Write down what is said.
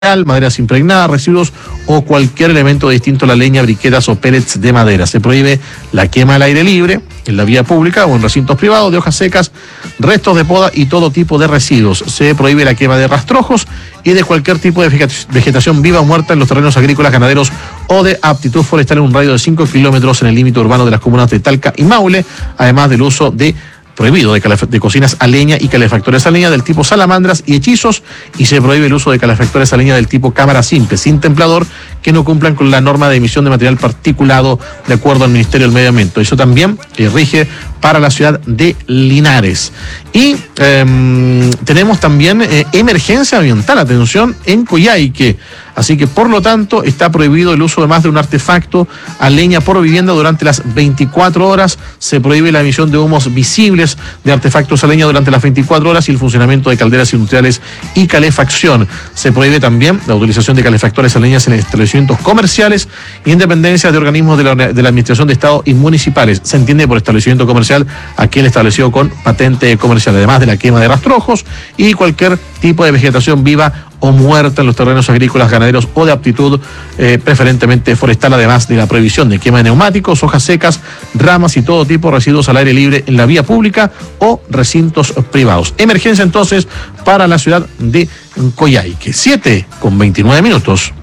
maderas impregnadas, residuos o cualquier elemento distinto a la leña, briquetas o pellets de madera. Se prohíbe la quema al aire libre, en la vía pública o en recintos privados, de hojas secas, restos de poda y todo tipo de residuos. Se prohíbe la quema de rastrojos y de cualquier tipo de vegetación viva o muerta en los terrenos agrícolas, ganaderos o de aptitud forestal en un radio de 5 kilómetros en el límite urbano de las comunas de Talca y Maule, además del uso de prohibido de cocinas a leña y calefactores a leña del tipo salamandras y hechizos, y se prohíbe el uso de calefactores a leña del tipo cámara simple, sin templador, que no cumplan con la norma de emisión de material particulado de acuerdo al Ministerio del Medio Ambiente. Eso también rige para la ciudad de Linares. Y tenemos también emergencia ambiental, atención, en Coyhaique. Así que, por lo tanto, está prohibido el uso de más de un artefacto a leña por vivienda durante las 24 horas. Se prohíbe la emisión de humos visibles de artefactos a leña durante las 24 horas y el funcionamiento de calderas industriales y calefacción. Se prohíbe también la utilización de calefactores a leña en establecimientos comerciales y en dependencias de organismos de la Administración de Estado y municipales. Se entiende por establecimiento comercial aquel establecido con patente comercial, además de la quema de rastrojos y cualquier tipo de vegetación viva o muerta en los terrenos agrícolas, ganaderos o de aptitud preferentemente forestal, además de la prohibición de quema de neumáticos, hojas secas, ramas y todo tipo de residuos al aire libre en la vía pública o recintos privados. Emergencia entonces para la ciudad de Coyhaique. 7:29.